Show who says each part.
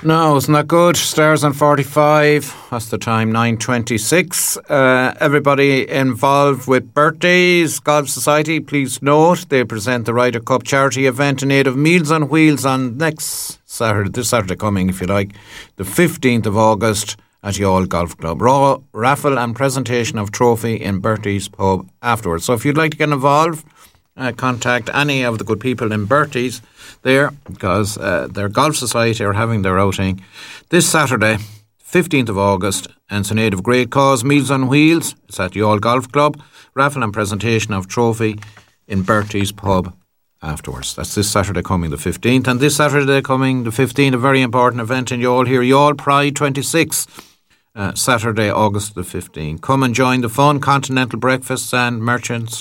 Speaker 1: No, it's not good. Stars on 45. That's the time, 9:26. Everybody involved with birthdays, Golf Society, please note they present the Ryder Cup charity event in aid of Meals on Wheels on this Saturday coming, if you like, the 15th of August at Youghal Golf Club. Raffle and presentation of trophy in Bertie's pub afterwards. So if you'd like to get involved, contact any of the good people in Bertie's there, because their Golf Society are having their outing this Saturday, 15th of August, and it's in aid of great cause. Meals on Wheels, it's at Youghal Golf Club. Raffle and presentation of trophy in Bertie's pub afterwards. That's this Saturday coming the 15th, and this Saturday coming the 15th, a very important event in Youghal here, Youghal Pride 26. Saturday, August the 15th. Come and join the fun, continental breakfasts and merchants